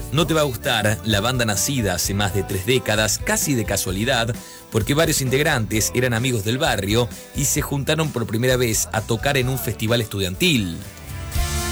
No te va a gustar, la banda nacida hace más de 3 décadas, casi de casualidad, porque varios integrantes eran amigos del barrio y se juntaron por primera vez a tocar en un festival estudiantil.